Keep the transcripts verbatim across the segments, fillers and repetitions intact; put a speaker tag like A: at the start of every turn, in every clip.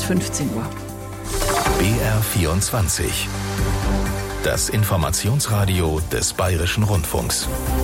A: fünfzehn Uhr.
B: B R vierundzwanzig. Das Informationsradio des Bayerischen Rundfunks.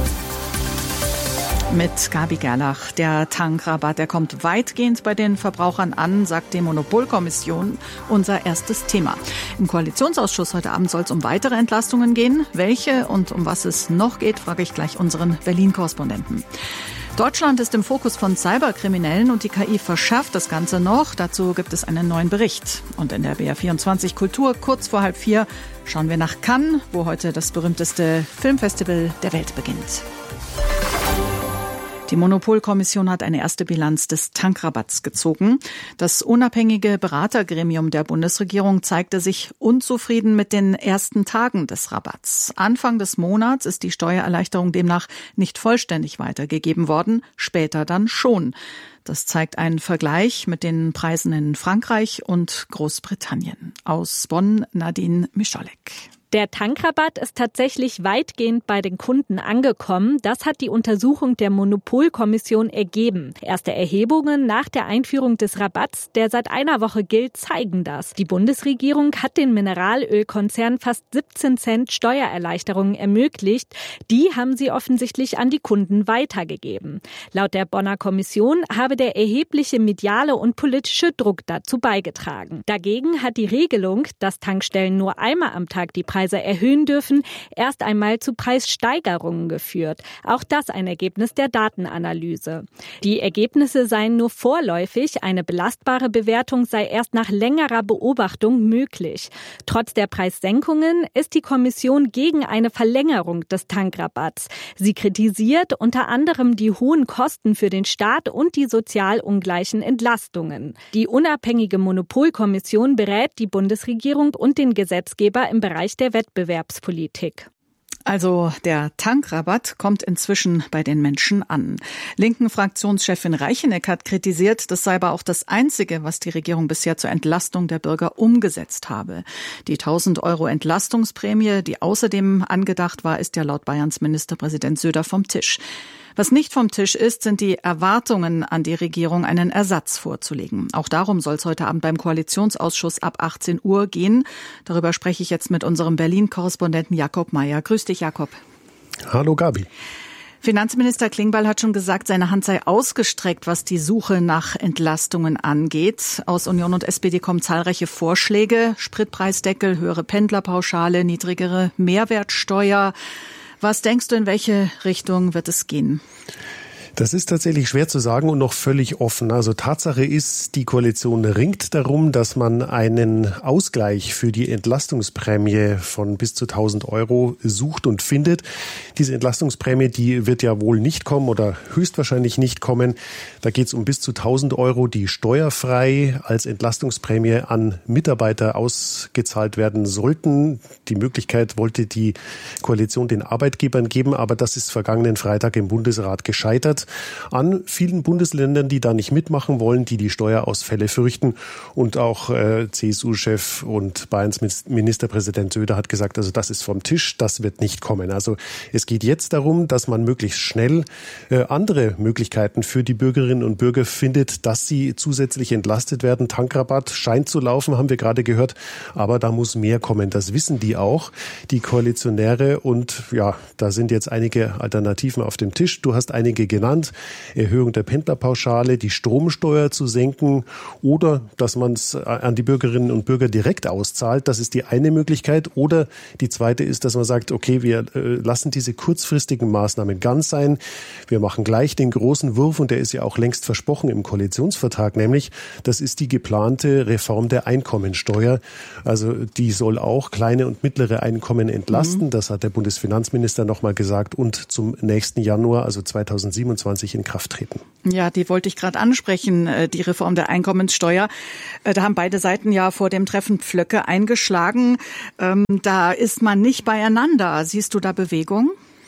A: Mit Gabi Gerlach. Der Tankrabatt, der kommt weitgehend bei den Verbrauchern an, sagt die Monopolkommission. Unser erstes Thema. Im Koalitionsausschuss heute Abend soll es um weitere Entlastungen gehen. Welche und um was es noch geht, frage ich gleich unseren Berlin-Korrespondenten. Deutschland ist im Fokus von Cyberkriminellen und die K I verschärft das Ganze noch. Dazu gibt es einen neuen Bericht. Und in der B R vierundzwanzig Kultur kurz vor halb vier schauen wir nach Cannes, wo heute das berühmteste Filmfestival der Welt beginnt. Die Monopolkommission hat eine erste Bilanz des Tankrabatts gezogen. Das unabhängige Beratergremium der Bundesregierung zeigte sich unzufrieden mit den ersten Tagen des Rabatts. Anfang des Monats ist die Steuererleichterung demnach nicht vollständig weitergegeben worden, später dann schon. Das zeigt einen Vergleich mit den Preisen in Frankreich und Großbritannien. Aus Bonn Nadine Mischolek.
C: Der Tankrabatt ist tatsächlich weitgehend bei den Kunden angekommen. Das hat die Untersuchung der Monopolkommission ergeben. Erste Erhebungen nach der Einführung des Rabatts, der seit einer Woche gilt, zeigen das. Die Bundesregierung hat den Mineralölkonzernen fast siebzehn Cent Steuererleichterungen ermöglicht. Die haben sie offensichtlich an die Kunden weitergegeben. Laut der Bonner Kommission habe der erhebliche mediale und politische Druck dazu beigetragen. Dagegen hat die Regelung, dass Tankstellen nur einmal am Tag die Preise erhöhen dürfen, erst einmal zu Preissteigerungen geführt. Auch das ein Ergebnis der Datenanalyse. Die Ergebnisse seien nur vorläufig, eine belastbare Bewertung sei erst nach längerer Beobachtung möglich. Trotz der Preissenkungen ist die Kommission gegen eine Verlängerung des Tankrabatts. Sie kritisiert unter anderem die hohen Kosten für den Staat und die sozial ungleichen Entlastungen. Die unabhängige Monopolkommission berät die Bundesregierung und den Gesetzgeber im Bereich der Wettbewerbspolitik.
A: Also der Tankrabatt kommt inzwischen bei den Menschen an. Linken Fraktionschefin Reicheneck hat kritisiert, das sei aber auch das Einzige, was die Regierung bisher zur Entlastung der Bürger umgesetzt habe. Die tausend Euro Entlastungsprämie, die außerdem angedacht war, ist ja laut Bayerns Ministerpräsident Söder vom Tisch. Was nicht vom Tisch ist, sind die Erwartungen an die Regierung, einen Ersatz vorzulegen. Auch darum soll es heute Abend beim Koalitionsausschuss ab achtzehn Uhr gehen. Darüber spreche ich jetzt mit unserem Berlin-Korrespondenten Jakob Mayer. Grüß dich, Jakob.
D: Hallo, Gabi.
A: Finanzminister Klingbeil hat schon gesagt, seine Hand sei ausgestreckt, was die Suche nach Entlastungen angeht. Aus Union und S P D kommen zahlreiche Vorschläge. Spritpreisdeckel, höhere Pendlerpauschale, niedrigere Mehrwertsteuer. Was denkst du, in welche Richtung wird es gehen?
D: Das ist tatsächlich schwer zu sagen und noch völlig offen. Also Tatsache ist, die Koalition ringt darum, dass man einen Ausgleich für die Entlastungsprämie von bis zu tausend Euro sucht und findet. Diese Entlastungsprämie, die wird ja wohl nicht kommen oder höchstwahrscheinlich nicht kommen. Da geht es um bis zu tausend Euro, die steuerfrei als Entlastungsprämie an Mitarbeiter ausgezahlt werden sollten. Die Möglichkeit wollte die Koalition den Arbeitgebern geben, aber das ist vergangenen Freitag im Bundesrat gescheitert. An vielen Bundesländern, die da nicht mitmachen wollen, die die Steuerausfälle fürchten. Und auch äh, C S U-Chef und Bayerns Ministerpräsident Söder hat gesagt, also das ist vom Tisch, das wird nicht kommen. Also es geht jetzt darum, dass man möglichst schnell äh, andere Möglichkeiten für die Bürgerinnen und Bürger findet, dass sie zusätzlich entlastet werden. Tankrabatt scheint zu laufen, haben wir gerade gehört, aber da muss mehr kommen. Das wissen die auch, die Koalitionäre. Und ja, da sind jetzt einige Alternativen auf dem Tisch. Du hast einige genannt. Erhöhung der Pendlerpauschale, die Stromsteuer zu senken oder dass man es an die Bürgerinnen und Bürger direkt auszahlt. Das ist die eine Möglichkeit. Oder die zweite ist, dass man sagt, okay, wir äh, lassen diese kurzfristigen Maßnahmen ganz sein. Wir machen gleich den großen Wurf und der ist ja auch längst versprochen im Koalitionsvertrag, nämlich das ist die geplante Reform der Einkommensteuer. Also die soll auch kleine und mittlere Einkommen entlasten. Mhm. Das hat der Bundesfinanzminister nochmal gesagt und zum nächsten Januar, also zweitausendsiebenundzwanzig, in Kraft treten.
A: Ja, die wollte ich gerade ansprechen, die Reform der Einkommenssteuer. Da haben beide Seiten ja vor dem Treffen Pflöcke eingeschlagen. Da ist man nicht beieinander. Siehst du da Bewegung?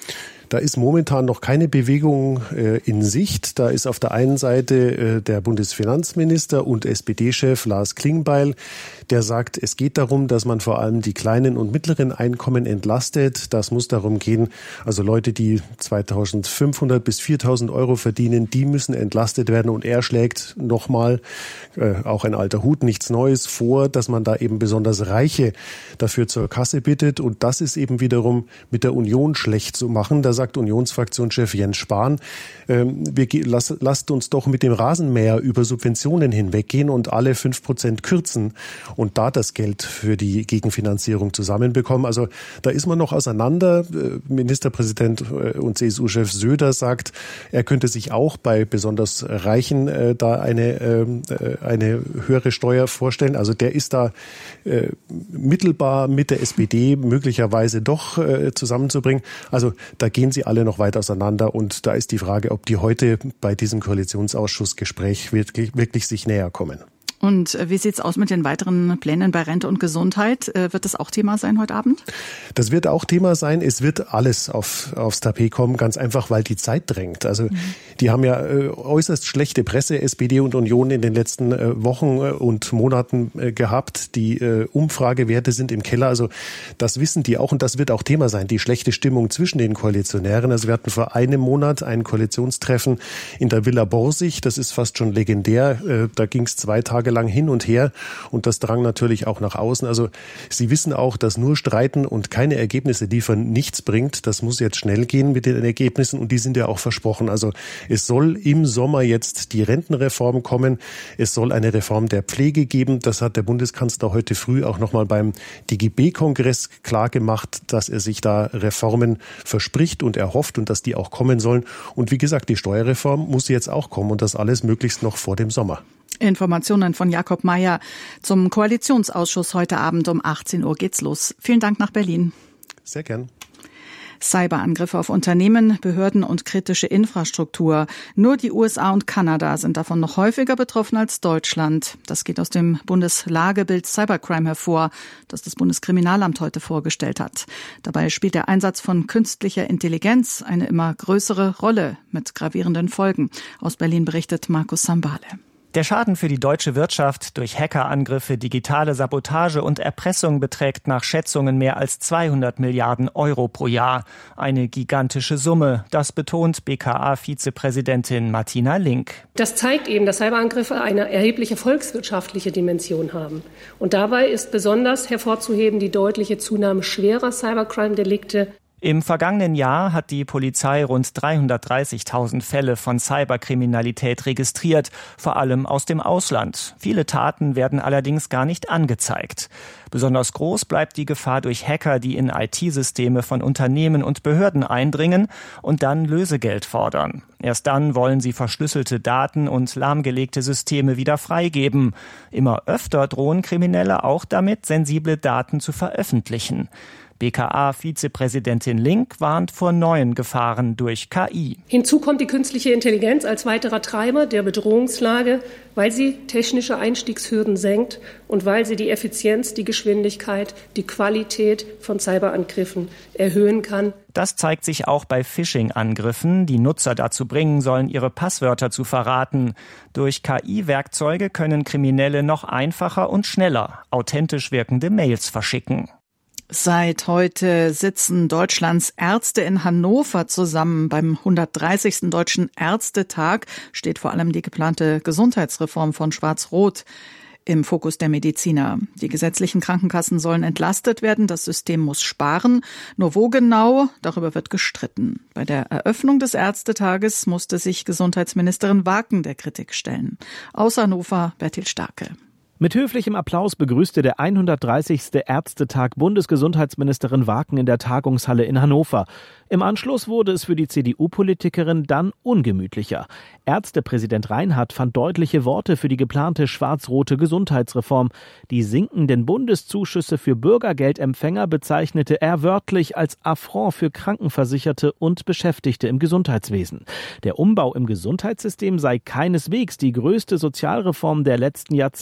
D: Da ist momentan noch keine Bewegung äh, in Sicht. Da ist auf der einen Seite äh, der Bundesfinanzminister und S P D-Chef Lars Klingbeil, der sagt, es geht darum, dass man vor allem die kleinen und mittleren Einkommen entlastet. Das muss darum gehen, also Leute, die zweitausendfünfhundert bis viertausend Euro verdienen, die müssen entlastet werden. Und er schlägt nochmal, äh, auch ein alter Hut, nichts Neues vor, dass man da eben besonders Reiche dafür zur Kasse bittet. Und das ist eben wiederum mit der Union schlecht zu machen. Da sagt Unionsfraktionschef Jens Spahn, äh, wir, lass, lasst uns doch mit dem Rasenmäher über Subventionen hinweggehen und alle fünf Prozent kürzen und da das Geld für die Gegenfinanzierung zusammenbekommen. Also da ist man noch auseinander. Ministerpräsident und C S U-Chef Söder sagt, er könnte sich auch bei besonders Reichen äh, da eine, äh, eine höhere Steuer vorstellen. Also der ist da äh, mittelbar mit der S P D möglicherweise doch äh, zusammenzubringen. Also da gehen sie alle noch weit auseinander und da ist die Frage, ob die heute bei diesem Koalitionsausschussgespräch wirklich, wirklich sich näher kommen.
A: Und wie sieht's aus mit den weiteren Plänen bei Rente und Gesundheit? Wird das auch Thema sein heute Abend?
D: Das wird auch Thema sein. Es wird alles auf, aufs Tapet kommen, ganz einfach, weil die Zeit drängt. Also mhm. die haben ja äh, äußerst schlechte Presse, S P D und Union, in den letzten äh, Wochen äh, und Monaten äh, gehabt. Die äh, Umfragewerte sind im Keller. Also das wissen die auch und das wird auch Thema sein, die schlechte Stimmung zwischen den Koalitionären. Also wir hatten vor einem Monat ein Koalitionstreffen in der Villa Borsig. Das ist fast schon legendär. Äh, da ging es zwei Tage lang hin und her und das drang natürlich auch nach außen. Also sie wissen auch, dass nur Streiten und keine Ergebnisse liefern nichts bringt. Das muss jetzt schnell gehen mit den Ergebnissen und die sind ja auch versprochen. Also es soll im Sommer jetzt die Rentenreform kommen. Es soll eine Reform der Pflege geben. Das hat der Bundeskanzler heute früh auch nochmal beim D G B-Kongress klar gemacht, dass er sich da Reformen verspricht und erhofft und dass die auch kommen sollen. Und wie gesagt, die Steuerreform muss jetzt auch kommen und das alles möglichst noch vor dem Sommer.
A: Informationen von Jakob Mayer zum Koalitionsausschuss heute Abend um achtzehn Uhr geht's los. Vielen Dank nach Berlin.
D: Sehr gern.
A: Cyberangriffe auf Unternehmen, Behörden und kritische Infrastruktur. Nur die U S A und Kanada sind davon noch häufiger betroffen als Deutschland. Das geht aus dem Bundeslagebild Cybercrime hervor, das das Bundeskriminalamt heute vorgestellt hat. Dabei spielt der Einsatz von künstlicher Intelligenz eine immer größere Rolle mit gravierenden Folgen. Aus Berlin berichtet Markus Sambale.
E: Der Schaden für die deutsche Wirtschaft durch Hackerangriffe, digitale Sabotage und Erpressung beträgt nach Schätzungen mehr als zweihundert Milliarden Euro pro Jahr. Eine gigantische Summe, das betont B K A-Vizepräsidentin Martina Link.
F: Das zeigt eben, dass Cyberangriffe eine erhebliche volkswirtschaftliche Dimension haben. Und dabei ist besonders hervorzuheben die deutliche Zunahme schwerer Cybercrime-Delikte.
E: Im vergangenen Jahr hat die Polizei rund dreihundertdreißigtausend Fälle von Cyberkriminalität registriert, vor allem aus dem Ausland. Viele Taten werden allerdings gar nicht angezeigt. Besonders groß bleibt die Gefahr durch Hacker, die in I T-Systeme von Unternehmen und Behörden eindringen und dann Lösegeld fordern. Erst dann wollen sie verschlüsselte Daten und lahmgelegte Systeme wieder freigeben. Immer öfter drohen Kriminelle auch damit, sensible Daten zu veröffentlichen. B K A-Vizepräsidentin Link warnt vor neuen Gefahren durch K I.
F: Hinzu kommt die künstliche Intelligenz als weiterer Treiber der Bedrohungslage, weil sie technische Einstiegshürden senkt und weil sie die Effizienz, die Geschwindigkeit, die Qualität von Cyberangriffen erhöhen kann.
E: Das zeigt sich auch bei Phishing-Angriffen, die Nutzer dazu bringen sollen, ihre Passwörter zu verraten. Durch K I-Werkzeuge können Kriminelle noch einfacher und schneller authentisch wirkende Mails verschicken.
A: Seit heute sitzen Deutschlands Ärzte in Hannover zusammen. Beim hundertdreißigsten Deutschen Ärztetag steht vor allem die geplante Gesundheitsreform von Schwarz-Rot im Fokus der Mediziner. Die gesetzlichen Krankenkassen sollen entlastet werden, das System muss sparen. Nur wo genau, darüber wird gestritten. Bei der Eröffnung des Ärztetages musste sich Gesundheitsministerin Waken der Kritik stellen. Aus Hannover, Bertil Starke.
G: Mit höflichem Applaus begrüßte der hundertdreißigste Ärztetag Bundesgesundheitsministerin Waken in der Tagungshalle in Hannover. Im Anschluss wurde es für die C D U-Politikerin dann ungemütlicher. Ärztepräsident Reinhardt fand deutliche Worte für die geplante schwarz-rote Gesundheitsreform. Die sinkenden Bundeszuschüsse für Bürgergeldempfänger bezeichnete er wörtlich als Affront für Krankenversicherte und Beschäftigte im Gesundheitswesen. Der Umbau im Gesundheitssystem sei keineswegs die größte Sozialreform der letzten Jahrzehnte,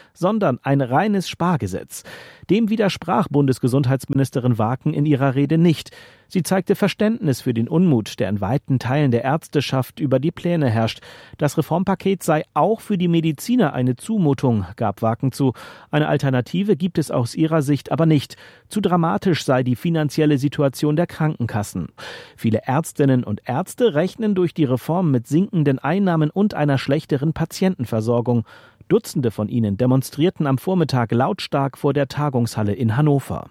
G: sondern ein reines Spargesetz. Dem widersprach Bundesgesundheitsministerin Waken in ihrer Rede nicht. Sie zeigte Verständnis für den Unmut, der in weiten Teilen der Ärzteschaft über die Pläne herrscht. Das Reformpaket sei auch für die Mediziner eine Zumutung, gab Waken zu. Eine Alternative gibt es aus ihrer Sicht aber nicht. Zu dramatisch sei die finanzielle Situation der Krankenkassen. Viele Ärztinnen und Ärzte rechnen durch die Reform mit sinkenden Einnahmen und einer schlechteren Patientenversorgung. Dutzende von ihnen demonstrierten am Vormittag lautstark vor der Tagungshalle in Hannover.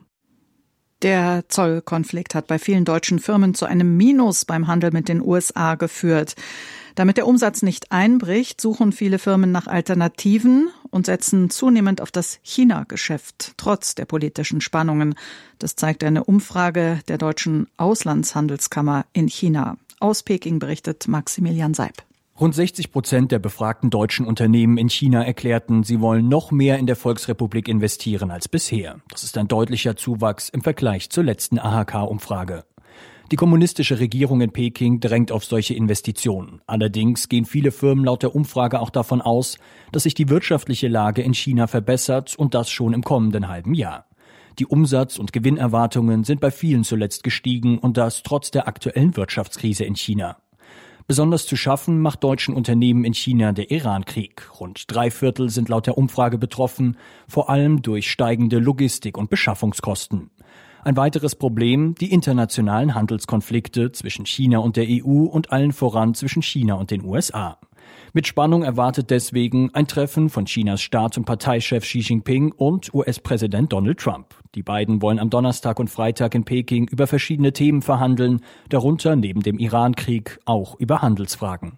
A: Der Zollkonflikt hat bei vielen deutschen Firmen zu einem Minus beim Handel mit den U S A geführt. Damit der Umsatz nicht einbricht, suchen viele Firmen nach Alternativen und setzen zunehmend auf das China-Geschäft, trotz der politischen Spannungen. Das zeigt eine Umfrage der Deutschen Auslandshandelskammer in China. Aus Peking berichtet Maximilian Seib.
H: Rund sechzig Prozent der befragten deutschen Unternehmen in China erklärten, sie wollen noch mehr in der Volksrepublik investieren als bisher. Das ist ein deutlicher Zuwachs im Vergleich zur letzten A H K-Umfrage. Die kommunistische Regierung in Peking drängt auf solche Investitionen. Allerdings gehen viele Firmen laut der Umfrage auch davon aus, dass sich die wirtschaftliche Lage in China verbessert und das schon im kommenden halben Jahr. Die Umsatz- und Gewinnerwartungen sind bei vielen zuletzt gestiegen und das trotz der aktuellen Wirtschaftskrise in China. Besonders zu schaffen macht deutschen Unternehmen in China der Iran-Krieg. Rund drei Viertel sind laut der Umfrage betroffen, vor allem durch steigende Logistik- und Beschaffungskosten. Ein weiteres Problem, die internationalen Handelskonflikte zwischen China und der E U und allen voran zwischen China und den U S A. Mit Spannung erwartet deswegen ein Treffen von Chinas Staats- und Parteichef Xi Jinping und U S-Präsident Donald Trump. Die beiden wollen am Donnerstag und Freitag in Peking über verschiedene Themen verhandeln, darunter neben dem Iran-Krieg auch über Handelsfragen.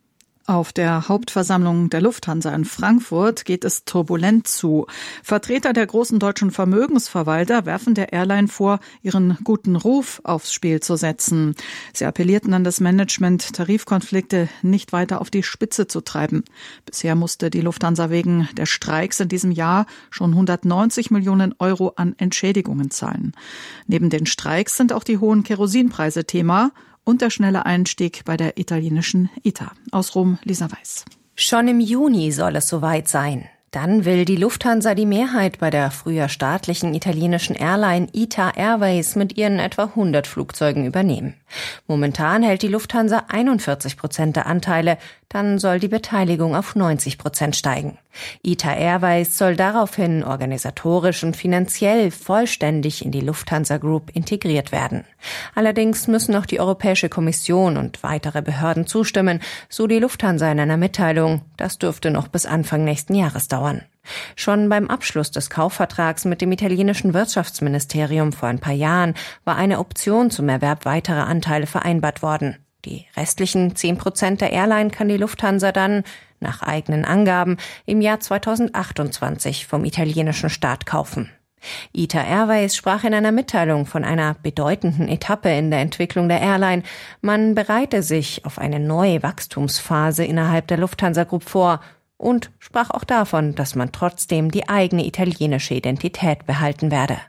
A: Auf der Hauptversammlung der Lufthansa in Frankfurt geht es turbulent zu. Vertreter der großen deutschen Vermögensverwalter werfen der Airline vor, ihren guten Ruf aufs Spiel zu setzen. Sie appellierten an das Management, Tarifkonflikte nicht weiter auf die Spitze zu treiben. Bisher musste die Lufthansa wegen der Streiks in diesem Jahr schon hundertneunzig Millionen Euro an Entschädigungen zahlen. Neben den Streiks sind auch die hohen Kerosinpreise Thema und der schnelle Einstieg bei der italienischen I T A. Aus Rom, Lisa Weiß.
I: Schon im Juni soll es soweit sein. Dann will die Lufthansa die Mehrheit bei der früher staatlichen italienischen Airline I T A Airways mit ihren etwa hundert Flugzeugen übernehmen. Momentan hält die Lufthansa einundvierzig Prozent der Anteile, dann soll die Beteiligung auf neunzig Prozent steigen. I T A Airways soll daraufhin organisatorisch und finanziell vollständig in die Lufthansa Group integriert werden. Allerdings müssen auch die Europäische Kommission und weitere Behörden zustimmen, so die Lufthansa in einer Mitteilung. Das dürfte noch bis Anfang nächsten Jahres dauern. Schon beim Abschluss des Kaufvertrags mit dem italienischen Wirtschaftsministerium vor ein paar Jahren war eine Option zum Erwerb weiterer Anteile vereinbart worden. Die restlichen zehn Prozent der Airline kann die Lufthansa dann, nach eigenen Angaben, im Jahr zweitausendachtundzwanzig vom italienischen Staat kaufen. I T A Airways sprach in einer Mitteilung von einer bedeutenden Etappe in der Entwicklung der Airline. Man bereite sich auf eine neue Wachstumsphase innerhalb der Lufthansa Group vor und sprach auch davon, dass man trotzdem die eigene italienische Identität behalten werde.